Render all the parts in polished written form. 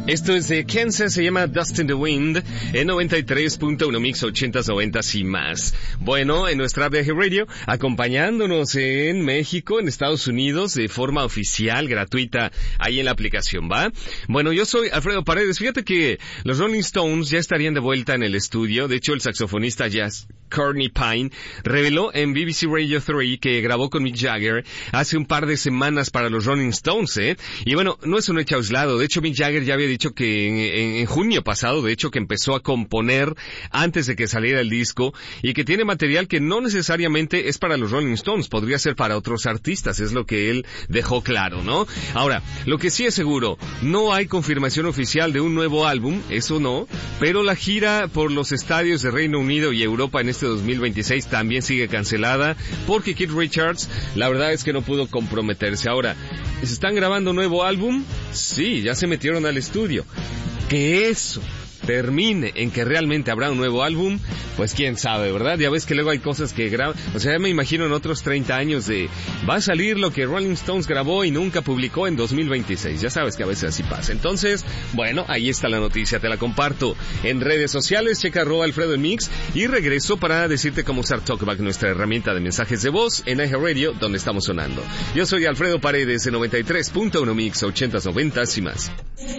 Esto es de Kansas, se llama Dust in the Wind, en 93.1 Mix 80s, 90s y más. Bueno, en nuestra app de Radio, acompañándonos en México, en Estados Unidos, de forma oficial, gratuita, ahí en la aplicación, ¿va? Bueno, yo soy Alfredo Paredes. Fíjate que los Rolling Stones ya estarían de vuelta en el estudio. De hecho, el saxofonista jazz Courtney Pine reveló en BBC Radio 3 que grabó con Mick Jagger hace un par de semanas para los Rolling Stones, ¿eh? Y bueno, no es un hecho aislado. De hecho, Mick Jagger ya había dicho que en junio pasado, de hecho, que empezó a componer antes de que saliera el disco y que tiene material que no necesariamente es para los Rolling Stones, podría ser para otros artistas, es lo que él dejó claro, ¿no? Ahora, lo que sí es seguro, no hay confirmación oficial de un nuevo álbum, eso no, pero la gira por los estadios de Reino Unido y Europa en este 2026 también sigue cancelada porque Keith Richards, la verdad es que no pudo comprometerse. Ahora, ¿se están grabando un nuevo álbum? Sí, ya se metieron al estudio. Que eso termine en que realmente habrá un nuevo álbum, pues quién sabe, ¿verdad? Ya ves que luego hay cosas que graban, o sea, ya me imagino en otros 30 años de, va a salir lo que Rolling Stones grabó y nunca publicó en 2026, ya sabes que a veces así pasa. Entonces, bueno, ahí está la noticia, te la comparto en redes sociales, checa @Alfredo en Mix, y regreso para decirte cómo usar TalkBack, nuestra herramienta de mensajes de voz en iHeartRadio, donde estamos sonando. Yo soy Alfredo Paredes, en 93.1 Mix, 80s, 90s y más.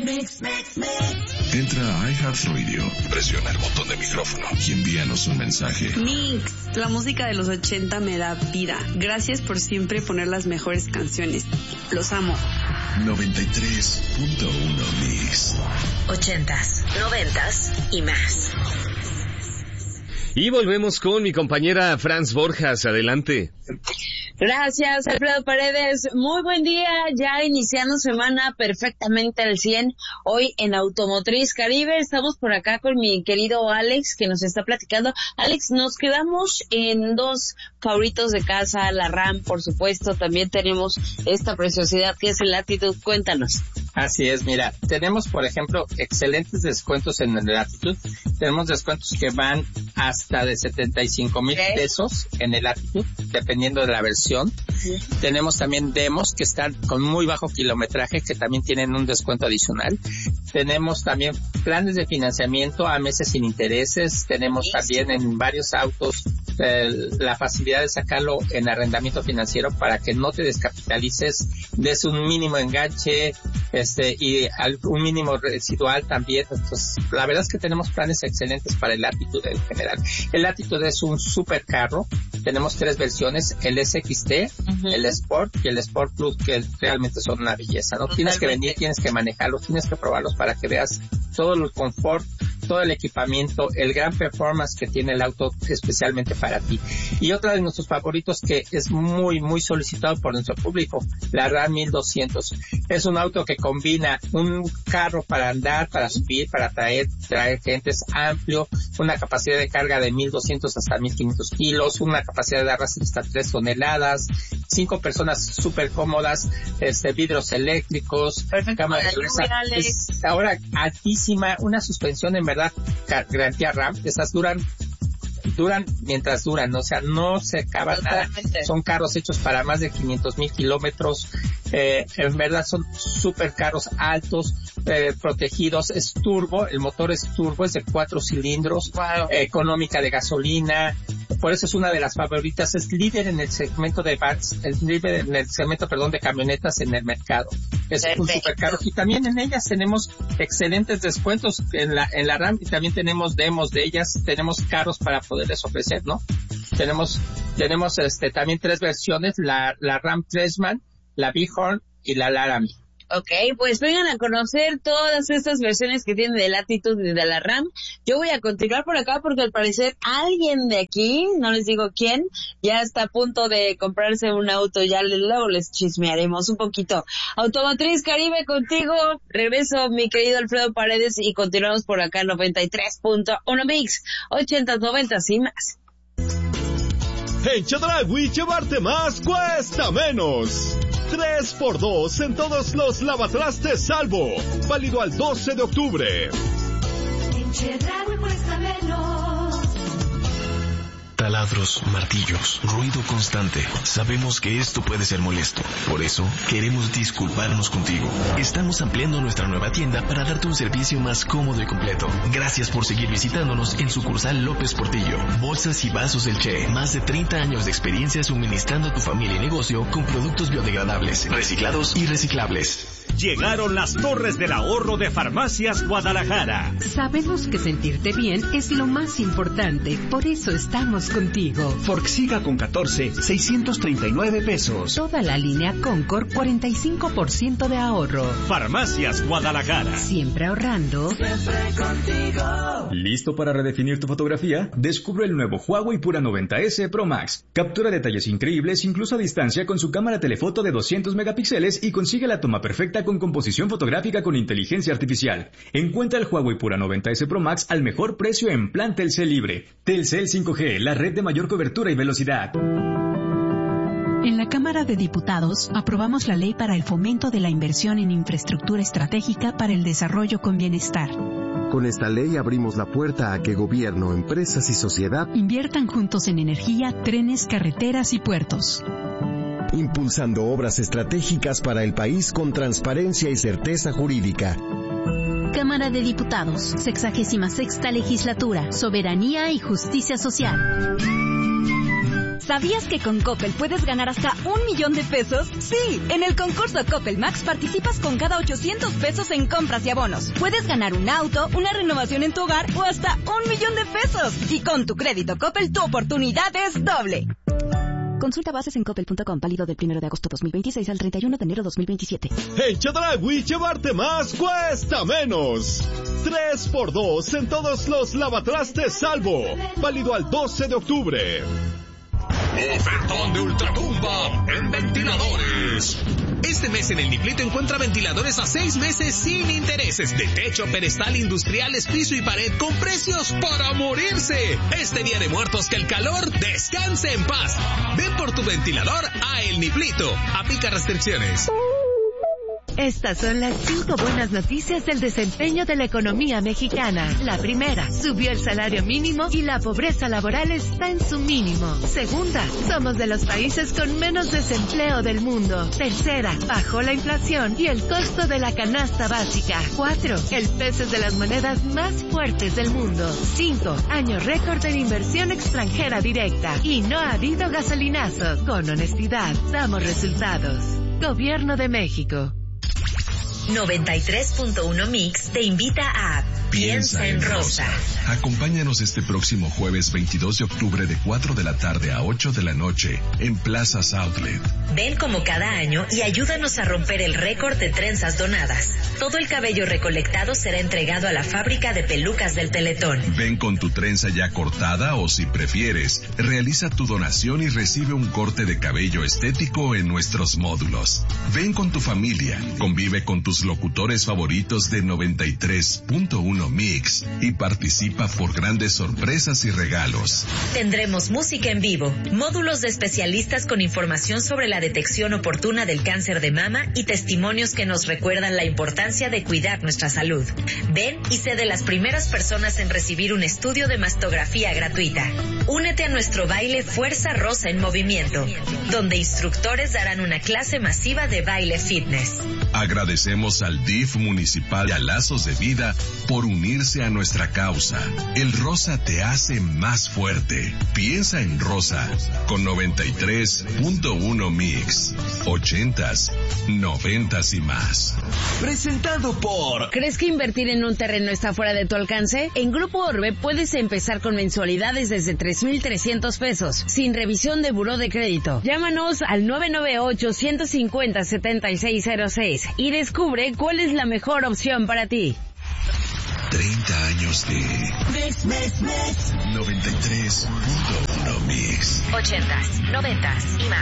Entra a iHeartRadio, presiona el botón de micrófono y envíanos un mensaje. Mix, la música de los 80 me da vida. Gracias por siempre poner las mejores canciones. Los amo. 93.1 Mix. 80s, 90s y más. Y volvemos con mi compañera Franz Borjas, adelante. Gracias, Alfredo Paredes. Muy buen día, ya iniciando semana perfectamente al 100. Hoy en Automotriz Caribe estamos por acá con mi querido Alex, que nos está platicando. Alex, nos quedamos en dos favoritos de casa, la RAM, por supuesto. También tenemos esta preciosidad que es el Latitude. Cuéntanos. Así es, mira, tenemos, por ejemplo, excelentes descuentos en el Latitude. Tenemos descuentos que van hasta de 75,000 pesos en el Latitude, dependiendo de la versión. Tenemos también demos que están con muy bajo kilometraje, que también tienen un descuento adicional. Tenemos también planes de financiamiento a meses sin intereses. Tenemos también en varios autos la facilidad de sacarlo en arrendamiento financiero para que no te descapitalices, des un mínimo enganche y un mínimo residual también. Entonces, la verdad es que tenemos planes excelentes para el Latitude en general. El Latitude es un super carro. Tenemos 3 versiones, el SXT, el Sport y el Sport Plus, que realmente son una belleza, ¿no? Tienes que venir, tienes que manejarlos, tienes que probarlos para que veas todo el confort, todo el equipamiento, el gran performance que tiene el auto especialmente para ti. Y otra de nuestros favoritos que es muy, muy solicitado por nuestro público, la RAM 1200. Es un auto que combina un carro para andar, para subir, para traer clientes amplio, una capacidad de carga de 1200 hasta 1500 kilos, una capacidad de arrastre hasta 3 toneladas, 5 personas súper cómodas, vidrios eléctricos, cámara de reversa, ahora altísima, una suspensión en verdad, garantía RAM, esas duran mientras duran, ¿no? O sea, no se acaba nada. Son carros hechos para más de 500,000 kilómetros. En verdad son super carros altos, protegidos. Es turbo, el motor es turbo, es de 4 cilindros, económica de gasolina. Por eso es una de las favoritas. Es líder en el segmento de vans, de camionetas en el mercado. Es un supercarro. Y también en ellas tenemos excelentes descuentos en la RAM, y también tenemos demos de ellas. Tenemos carros para poderles ofrecer, ¿no? Tenemos también 3 versiones, la RAM Pressman, la Bighorn y la Laramie. Ok, pues vengan a conocer todas estas versiones que tiene de Latitude y de la RAM. Yo voy a continuar por acá porque al parecer alguien de aquí, no les digo quién, ya está a punto de comprarse un auto. Ya luego les chismearemos un poquito. Automotriz Caribe contigo. Regreso, mi querido Alfredo Paredes, y continuamos por acá 93.1 Mix, 80s, 90s y más. En Chedraui llevarte más cuesta menos. 3x2 en todos los lavatrastes Salvo. Válido al 12 de octubre. En Chedraui cuesta menos. taladros, martillos, ruido constante. Sabemos que esto puede ser molesto. Por eso, queremos disculparnos contigo. Estamos ampliando nuestra nueva tienda para darte un servicio más cómodo y completo. Gracias por seguir visitándonos en sucursal López Portillo. Bolsas y vasos del Che. Más de 30 años de experiencia suministrando a tu familia y negocio con productos biodegradables, reciclados y reciclables. Llegaron las Torres del Ahorro de Farmacias Guadalajara. Sabemos que sentirte bien es lo más importante, por eso estamos contigo. Forxiga con 14, 639 pesos. Toda la línea Concord, 45% de ahorro. Farmacias Guadalajara. Siempre ahorrando. Siempre contigo. ¿Listo para redefinir tu fotografía? Descubre el nuevo Huawei Pura 90S Pro Max. Captura detalles increíbles incluso a distancia con su cámara telefoto de 200 megapíxeles y consigue la toma perfecta con composición fotográfica con inteligencia artificial. Encuentra el Huawei Pura 90S Pro Max al mejor precio en plan Telcel Libre. Telcel 5G, la red de mayor cobertura y velocidad. En la Cámara de Diputados aprobamos la ley para el fomento de la inversión en infraestructura estratégica para el desarrollo con bienestar. Con esta ley abrimos la puerta a que gobierno, empresas y sociedad inviertan juntos en energía, trenes, carreteras y puertos. Impulsando obras estratégicas para el país con transparencia y certeza jurídica. Cámara de Diputados, 66ª Legislatura, Soberanía y Justicia Social. ¿Sabías que con Coppel puedes ganar hasta 1,000,000 de pesos? Sí, en el concurso Coppel Max participas con cada 800 pesos en compras y abonos. Puedes ganar un auto, una renovación en tu hogar o hasta 1,000,000 de pesos. Y con tu crédito Coppel, tu oportunidad es doble. Consulta bases en coppel.com, válido del 1 de agosto 2026 al 31 de enero 2027. En Chedraui, llevarte más cuesta menos. 3x2 en todos los lavatrastes Salvo. Válido al 12 de octubre. Ofertón de Ultratumba en ventiladores. Este mes en el Niplito encuentra ventiladores a 6 meses sin intereses, de techo, pedestal, industriales, piso y pared, con precios para morirse. Este Día de Muertos, que el calor descanse en paz. Ven por tu ventilador a El Niplito. Aplica restricciones. Estas son las 5 buenas noticias del desempeño de la economía mexicana. La primera, subió el salario mínimo y la pobreza laboral está en su mínimo. Segunda, somos de los países con menos desempleo del mundo. Tercera, bajó la inflación y el costo de la canasta básica. 4, el peso es de las monedas más fuertes del mundo. 5, año récord en inversión extranjera directa. Y no ha habido gasolinazo. Con honestidad, damos resultados. Gobierno de México. 93.1 Mix te invita a Piensa en Rosa. Acompáñanos este próximo jueves 22 de octubre de 4 de la tarde a 8 de la noche en Plazas Outlet. Ven como cada año y ayúdanos a romper el récord de trenzas donadas. Todo el cabello recolectado será entregado a la fábrica de pelucas del Teletón. Ven con tu trenza ya cortada o, si prefieres, realiza tu donación y recibe un corte de cabello estético en nuestros módulos. Ven con tu familia, convive con tus locutores favoritos de 93.1 Mix y participa por grandes sorpresas y regalos. Tendremos música en vivo, módulos de especialistas con información sobre la detección oportuna del cáncer de mama y testimonios que nos recuerdan la importancia de cuidar nuestra salud. Ven y sé de las primeras personas en recibir un estudio de mastografía gratuita. Únete a nuestro baile Fuerza Rosa en Movimiento, donde instructores darán una clase masiva de baile fitness. Agradecemos al DIF municipal y a Lazos de Vida por unirse a nuestra causa. El rosa te hace más fuerte. Piensa en Rosa con 93.1 Mix. 80s, 90s y más. Presentado por... ¿Crees que invertir en un terreno está fuera de tu alcance? En Grupo Orbe puedes empezar con mensualidades desde 3,300 pesos, sin revisión de buró de crédito. Llámanos al 998-150-7606 y descubre cuál es la mejor opción para ti. 30 años de Mix. 93.1 Mix. 80s, 90s y más.